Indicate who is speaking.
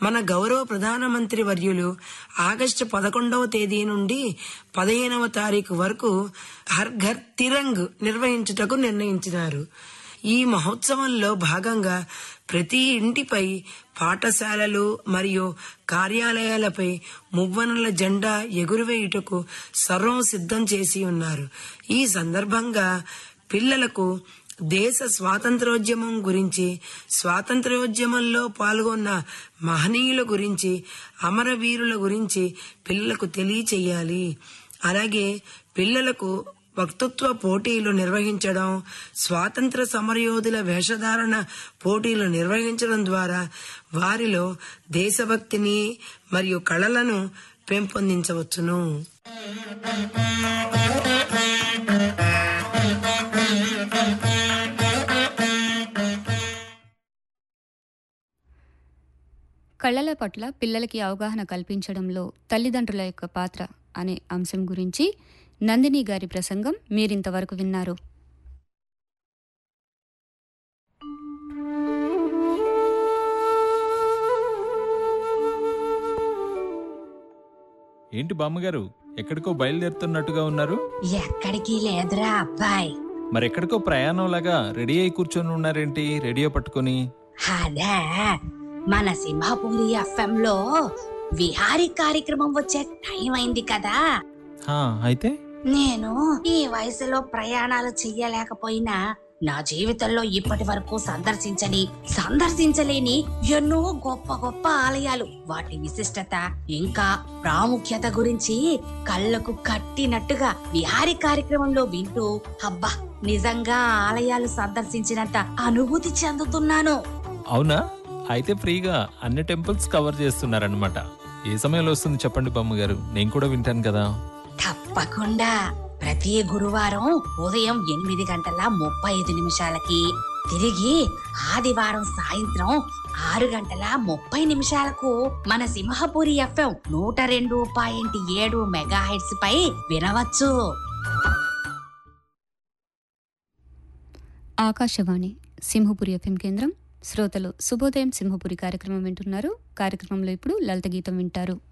Speaker 1: మన గౌరవ ప్రధానమంత్రి వర్యులు ఆగస్టు 11వ తేదీ నుండి 15వ తారీఖు వరకు హర్ ఘర్ తిరంగ్ నిర్వహించుటకు నిర్ణయించినారు. ఈ మహోత్సవంలో భాగంగా ప్రతి ఇంటిపై, పాఠశాలలు మరియు కార్యాలయాలపై మువ్వనుల జెండా ఎగురవేయుటకు సర్వం సిద్ధం చేసి ఉన్నారు. ఈ సందర్భంగా పిల్లలకు దేశ స్వాతంత్రోద్యమం గురించి, స్వాతంత్రోద్యమంలో పాల్గొన్న మహనీయుల గురించి, అమరవీరుల గురించి పిల్లలకు తెలియచేయాలి. అలాగే పిల్లలకు వక్తృత్వ పోటీలు నిర్వహించడం, స్వాతంత్ర సమరయోధుల వేషధారణ పోటీలు నిర్వహించడం ద్వారా వారిలో దేశభక్తిని మరియు కళలను పెంపొందించవచ్చును.
Speaker 2: కళల పట్ల పిల్లలకి అవగాహన కల్పించడంలో తల్లిదండ్రుల యొక్క పాత్ర అనే అంశం గురించి నందిని గారి ప్రసంగం మీరింతవరకు విన్నారు.
Speaker 3: ఏంటి బామ్మగారు, ఎక్కడికో బయలుదేరుతున్నట్టుగా ఉన్నారు?
Speaker 4: ఎక్కడికి లేదురా అబ్బాయి.
Speaker 3: మరెక్కడికో ప్రయాణంలాగా రెడీ అయి కూర్చొని ఉన్నారేంటి రేడియో పట్టుకొని?
Speaker 4: అదే మన సింహపురి ఎఫ్ఎం లో విహారీ కార్యక్రమం వచ్చే టైం అయింది కదా.
Speaker 3: అయితే
Speaker 4: నేను ఈ వయసులో ప్రయాణాలు చెయ్యలేకపోయినా నా జీవితంలో ఇప్పటి వరకు సందర్శించలేని ఎన్నో గొప్ప గొప్ప ఆలయాలు, వాటి విశిష్టత ఇంకా ప్రాముఖ్యత గురించి కళ్ళకు కట్టినట్టుగా విహారీ కార్యక్రమంలో వింటూ అబ్బా నిజంగా ఆలయాలు సందర్శించినంత అనుభూతి చెందుతున్నాను.
Speaker 3: అవునా? అయితే ఫ్రీగా అన్ని టెంపుల్స్ కవర్ చేస్తున్నారనమాట. ఏ సమయంలో వస్తుంది చెప్పండి బామ్మగారు, నేను కూడా వింటాను కదా.
Speaker 4: తప్పకుండా ప్రతి గురువారం ఉదయం 8:35 తిరిగి ఆదివారం సాయంత్రం 6:30 మన సింహపురి ఎఫ్ఎం 102.7 మెగాహెర్ట్జ్ పై వినవచ్చు.
Speaker 2: ఆకాశవాణి సింహపురి ఎఫ్ఎం కేంద్రం. శ్రోతలు శుభోదయం సింహపురి కార్యక్రమం వింటున్నారు. కార్యక్రమంలో ఇప్పుడు లలిత గీతం వింటారు.